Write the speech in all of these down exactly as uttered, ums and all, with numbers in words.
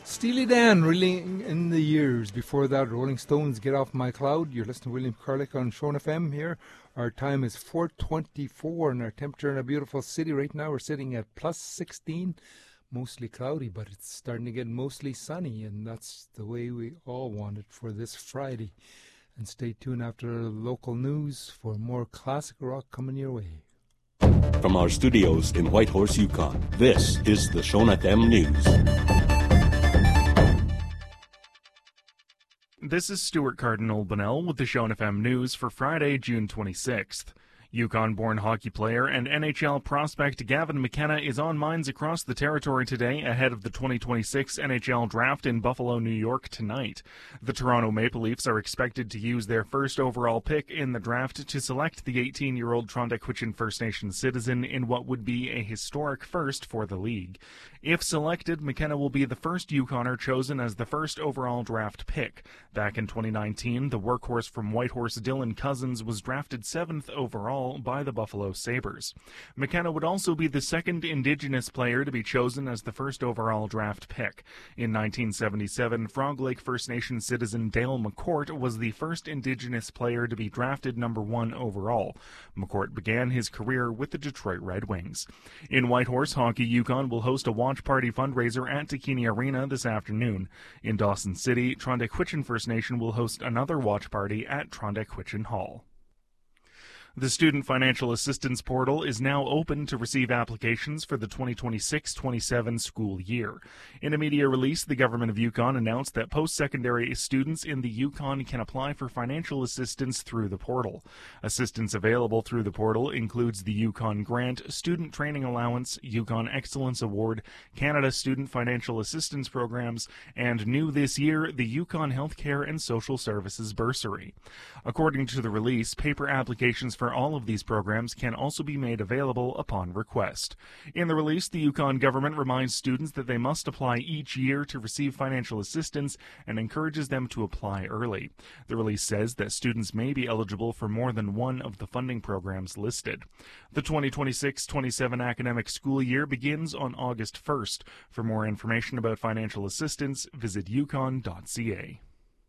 Steely Dan, reeling in the years. Before that, Rolling Stones, Get Off My Cloud. You're listening to William Curlick on Shone F M here. Our time is four twenty-four, and our temperature in a beautiful city right now, we're sitting at plus sixteen. Mostly cloudy, but it's starting to get mostly sunny, and that's the way we all want it for this Friday. And stay tuned after local news for more classic rock coming your way. From our studios in Whitehorse, Yukon, this is the Shone F M News. This is Stuart Cardinal Bunnell with the Shone F M News for Friday, June twenty-sixth. Yukon-born hockey player and N H L prospect Gavin McKenna is on minds across the territory today ahead of the twenty twenty-six N H L draft in Buffalo, New York tonight. The Toronto Maple Leafs are expected to use their first overall pick in the draft to select the eighteen-year-old Trondhekwitchin First Nation citizen in what would be a historic first for the league. If selected, McKenna will be the first Yukoner chosen as the first overall draft pick. Back in twenty nineteen, the workhorse from Whitehorse Dylan Cousins was drafted seventh overall by the Buffalo Sabres. McKenna would also be the second Indigenous player to be chosen as the first overall draft pick. In nineteen seventy-seven, Frog Lake First Nation citizen Dale McCourt was the first Indigenous player to be drafted number one overall. McCourt began his career with the Detroit Red Wings. In Whitehorse, Hockey Yukon will host a watch party fundraiser at Takini Arena this afternoon. In Dawson City, Trondhekwitchin First Nation will host another watch party at Trondhekwitchin Hall. The Student Financial Assistance Portal is now open to receive applications for the twenty twenty-six twenty-seven school year. In a media release, the Government of Yukon announced that post-secondary students in the Yukon can apply for financial assistance through the portal. Assistance available through the portal includes the Yukon Grant, Student Training Allowance, Yukon Excellence Award, Canada Student Financial Assistance Programs, and new this year, the Yukon Healthcare and Social Services Bursary. According to the release, paper applications for all of these programs can also be made available upon request. In the release, the Yukon government reminds students that they must apply each year to receive financial assistance and encourages them to apply early. The release says that students may be eligible for more than one of the funding programs listed. The twenty twenty-six twenty-seven academic school year begins on August first. For more information about financial assistance, visit yukon dot c a.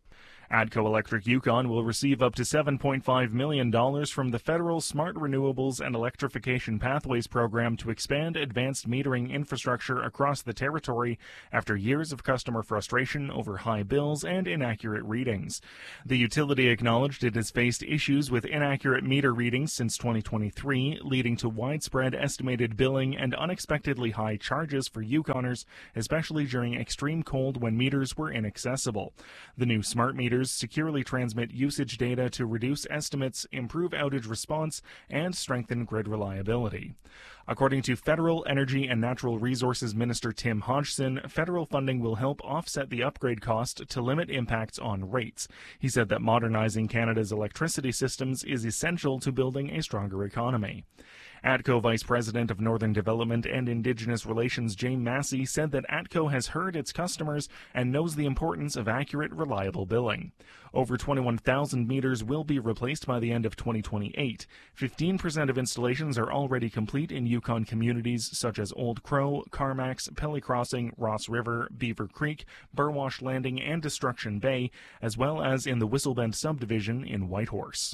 ATCO Electric Yukon will receive up to seven point five million dollars from the federal Smart Renewables and Electrification Pathways program to expand advanced metering infrastructure across the territory after years of customer frustration over high bills and inaccurate readings. The utility acknowledged it has faced issues with inaccurate meter readings since twenty twenty-three, leading to widespread estimated billing and unexpectedly high charges for Yukoners, especially during extreme cold when meters were inaccessible. The new smart meters securely transmit usage data to reduce estimates, improve outage response, and strengthen grid reliability. According to Federal Energy and Natural Resources Minister Tim Hodgson, federal funding will help offset the upgrade cost to limit impacts on rates. He said that modernizing Canada's electricity systems is essential to building a stronger economy. ATCO Vice President of Northern Development and Indigenous Relations Jane Massey said that ATCO has heard its customers and knows the importance of accurate, reliable billing. Over twenty-one thousand meters will be replaced by the end of twenty twenty-eight. fifteen percent of installations are already complete in Yukon communities such as Old Crow, Carmax, Pelly Crossing, Ross River, Beaver Creek, Burwash Landing, and Destruction Bay, as well as in the Whistlebend subdivision in Whitehorse.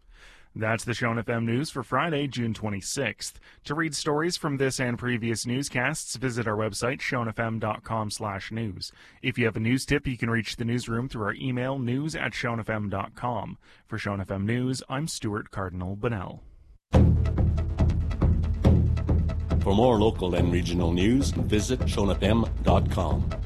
That's the Shone F M News for Friday, June twenty-sixth. To read stories from this and previous newscasts, visit our website, shone f m dot com slash news. If you have a news tip, you can reach the newsroom through our email, news at shone f m dot com. For Shone F M News, I'm Stuart Cardinal Bunnell. For more local and regional news, visit shone f m dot com.